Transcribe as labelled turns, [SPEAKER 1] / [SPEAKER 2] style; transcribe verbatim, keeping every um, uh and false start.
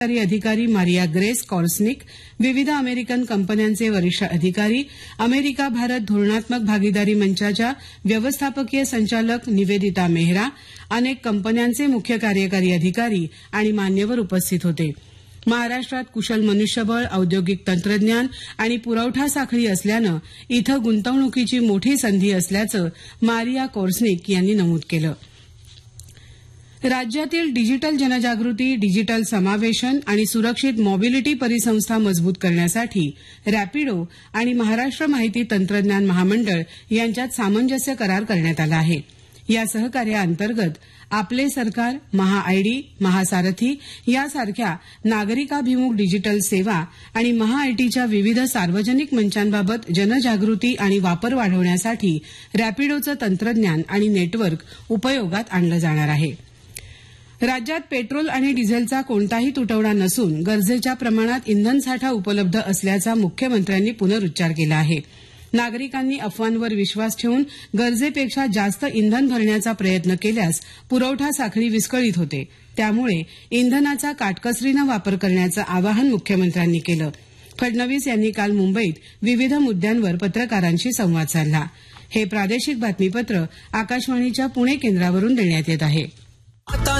[SPEAKER 1] अधिकारी Maria grace कॉर्सनिक, विविध American कंपन्यांचे वरिष्ठ अधिकारी, अमेरिका भारत धोरणात्मक भागीदारी मंचाच्या व्यवस्थापकीय संचालक निवेदिता मेहरा, अनेक कंपन्यांचे मुख्य कार्यकारी अधिकारी आणि मान्यवर उपस्थित होते. महाराष्ट्रात कुशल मनुष्यबळ, औद्योगिक तंत्रज्ञान आणि पुरवठा साखळी असल्यानं इथं गुंतवणुकीची मोठी संधी असल्याचं मारिया कॉर्सनिक यांनी नमूद केलं. राज्यातील डिजिटल जनजागृती, डिजिटल समावेशन आणि सुरक्षित मोबिलिटी परिसंस्था मजबूत करण्यासाठी रॅपिडो आणि महाराष्ट्र माहिती तंत्रज्ञान महामंडळ यांच्यात सामंजस्य करार करण्यात आला आहे. या सहकार्याअंतर्गत आपले सरकार, महाआयडी, महासारथी यासारख्या नागरिकाभिमुख डिजिटल सेवा आणि महाआयटीच्या विविध सार्वजनिक मंचांबाबत जनजागृती आणि वापर वाढवण्यासाठी रॅपिडोचं तंत्रज्ञान आणि नेटवर्क उपयोगात आणलं जाणार आहे. राज्यात पेट्रोल आणि डिझेलचा कोणताही तुटवडा नसून गरजेच्या प्रमाणात इंधनसाठा उपलब्ध असल्याचा मुख्यमंत्र्यांनी पुनरुच्चार केला आहे. नागरिकांनी अफवांवर विश्वास ठेवून गरजेपेक्षा जास्त इंधन भरण्याचा प्रयत्न केल्यास पुरवठा साखळी विस्कळीत होते. त्यामुळे इंधनाचा काटकसरीनं वापर करण्याचं आवाहन मुख्यमंत्र्यांनी केलं. फडणवीस यांनी काल मुंबईत विविध मुद्द्यांवर पत्रकारांशी संवाद साधला. हे प्रादेशिक बातमीपत्र आकाशवाणीच्या पुणे केंद्रावरून देण्यात येत आहे.